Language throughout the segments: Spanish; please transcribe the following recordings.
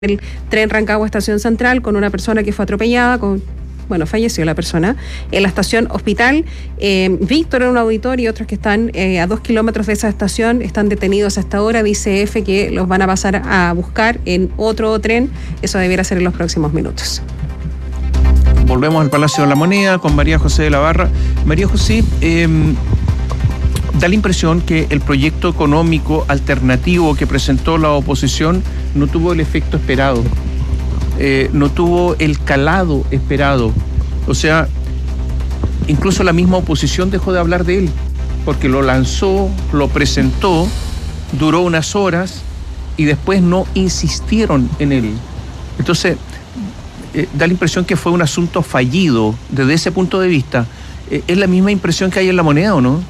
el tren Rancagua Estación Central con una persona que fue atropellada, falleció la persona en la estación Hospital. Víctor en un auditorio y otros que están a 2 kilómetros de esa estación están detenidos hasta ahora. Dice EFE que los van a pasar a buscar en otro tren. Eso debiera ser en los próximos minutos. Volvemos al Palacio de la Moneda con María José de la Barra. María José, da la impresión que el proyecto económico alternativo que presentó la oposición no tuvo el efecto esperado, no tuvo el calado esperado. O sea, incluso la misma oposición dejó de hablar de él, porque lo lanzó, lo presentó, duró unas horas y después no insistieron en él. Entonces, da la impresión que fue un asunto fallido desde ese punto de vista. ¿Es la misma impresión que hay en La Moneda o no?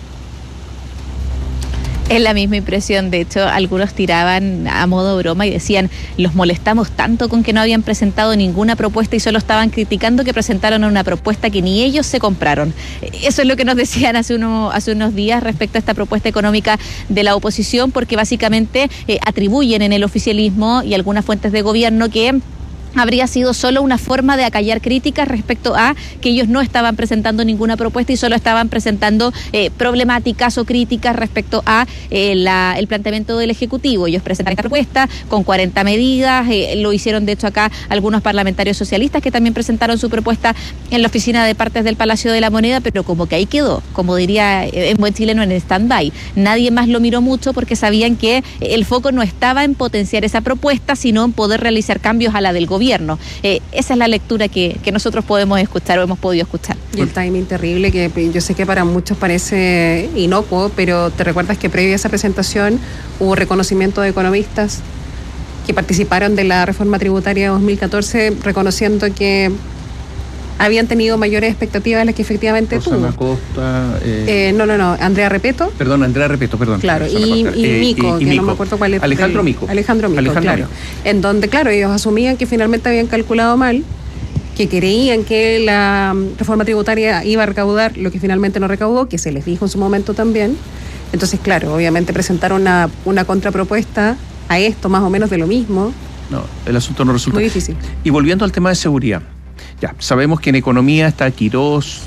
Es la misma impresión. De hecho, algunos tiraban a modo broma y decían, los molestamos tanto con que no habían presentado ninguna propuesta y solo estaban criticando que presentaron una propuesta que ni ellos se compraron. Eso es lo que nos decían hace unos días respecto a esta propuesta económica de la oposición, porque básicamente atribuyen en el oficialismo y algunas fuentes de gobierno que habría sido solo una forma de acallar críticas respecto a que ellos no estaban presentando ninguna propuesta y solo estaban presentando problemáticas o críticas respecto a el planteamiento del Ejecutivo. Ellos presentaron esta propuesta con 40 medidas, lo hicieron de hecho acá algunos parlamentarios socialistas que también presentaron su propuesta en la oficina de partes del Palacio de la Moneda, pero como que ahí quedó, como diría en buen chileno, en stand-by. Nadie más lo miró mucho porque sabían que el foco no estaba en potenciar esa propuesta, sino en poder realizar cambios a la del gobierno. Esa es la lectura que nosotros podemos escuchar o hemos podido escuchar. Y el timing terrible, que yo sé que para muchos parece inocuo, pero te recuerdas que previo a esa presentación hubo reconocimiento de economistas que participaron de la reforma tributaria de 2014, reconociendo que habían tenido mayores expectativas de las que efectivamente Rosana tuvo. Costa, Andrea Repeto. Andrea Repeto, perdón. Claro, y Mico, que no me acuerdo cuál es. Alejandro Mico, claro. En donde, claro, ellos asumían que finalmente habían calculado mal, que creían que la reforma tributaria iba a recaudar lo que finalmente no recaudó, que se les dijo en su momento también. Entonces, claro, obviamente presentaron una contrapropuesta a esto, más o menos de lo mismo. No, el asunto no resulta. Muy difícil. Y volviendo al tema de seguridad. Ya, sabemos que en economía está Quirós,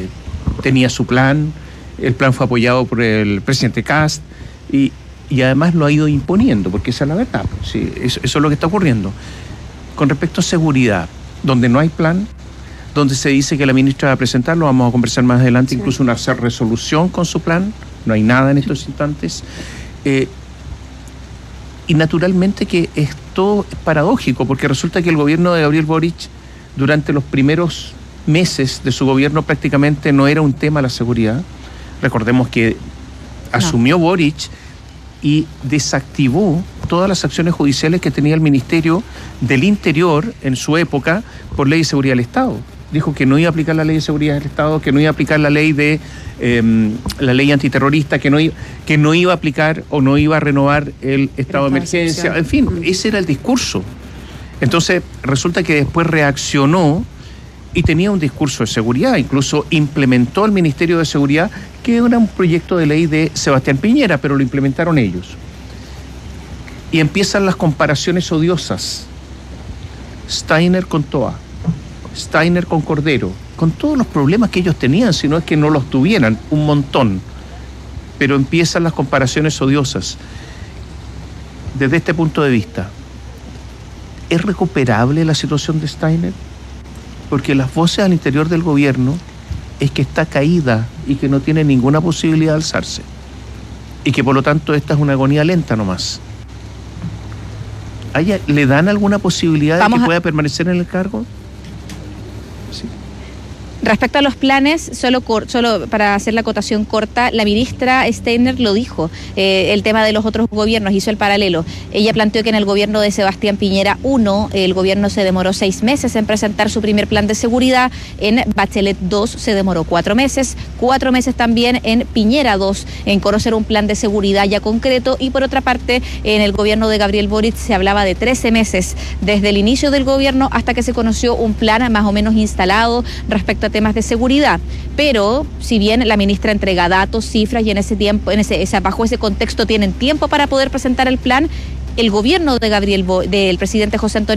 tenía su plan, el plan fue apoyado por el presidente Kast y además lo ha ido imponiendo, porque esa es la verdad, sí, eso es lo que está ocurriendo. Con respecto a seguridad, donde no hay plan, donde se dice que la ministra va a presentarlo, vamos a conversar más adelante, sí, incluso una resolución con su plan, no hay nada en estos instantes. Y naturalmente que esto es paradójico, porque resulta que el gobierno de Gabriel Boric durante los primeros meses de su gobierno prácticamente no era un tema la seguridad. Recordemos que asumió Boric y desactivó todas las acciones judiciales que tenía el Ministerio del Interior en su época por ley de seguridad del Estado. Dijo que no iba a aplicar la ley de seguridad del Estado, que no iba a aplicar la ley la ley antiterrorista, que no iba a aplicar o no iba a renovar el estado de emergencia. En fin, ese era el discurso. Entonces, resulta que después reaccionó y tenía un discurso de seguridad, incluso implementó el Ministerio de Seguridad, que era un proyecto de ley de Sebastián Piñera, pero lo implementaron ellos. Y empiezan las comparaciones odiosas. Steiner con Toa, Steiner con Cordero, con todos los problemas que ellos tenían, si no es que no los tuvieran, un montón. Pero empiezan las comparaciones odiosas. Desde este punto de vista, ¿es recuperable la situación de Steiner? Porque las voces al interior del gobierno es que está caída y que no tiene ninguna posibilidad de alzarse. Y que por lo tanto esta es una agonía lenta nomás. ¿Le dan alguna posibilidad de que pueda permanecer en el cargo? Sí. Respecto a los planes, solo para hacer la acotación corta, la ministra Steiner lo dijo, el tema de los otros gobiernos, hizo el paralelo. Ella planteó que en el gobierno de Sebastián Piñera I, el gobierno se demoró 6 meses en presentar su primer plan de seguridad, en Bachelet II se demoró 4 meses, 4 meses también en Piñera II, en conocer un plan de seguridad ya concreto, y por otra parte, en el gobierno de Gabriel Boric se hablaba de 13 meses, desde el inicio del gobierno hasta que se conoció un plan más o menos instalado respecto a temas de seguridad. Pero si bien la ministra entrega datos, cifras, y en ese tiempo, bajo ese contexto tienen tiempo para poder presentar el plan, el gobierno del presidente José Antonio